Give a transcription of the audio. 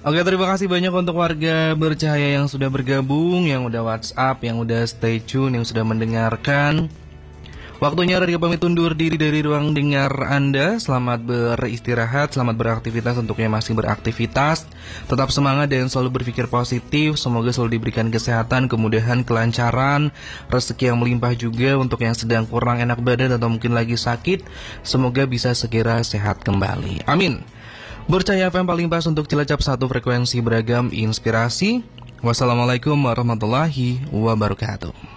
Oke, terima kasih banyak untuk warga Bercahaya yang sudah bergabung, yang udah WhatsApp, yang udah stay tune, yang sudah mendengarkan. Waktunya Radika pamit undur diri dari ruang dengar Anda. Selamat beristirahat, selamat beraktivitas untuk yang masih beraktivitas. Tetap semangat dan selalu berpikir positif. Semoga selalu diberikan kesehatan, kemudahan, kelancaran, rezeki yang melimpah juga untuk yang sedang kurang enak badan atau mungkin lagi sakit. Semoga bisa segera sehat kembali. Amin. Bercahaya FM paling pas untuk Cilacap, satu frekuensi beragam inspirasi. Wassalamualaikum warahmatullahi wabarakatuh.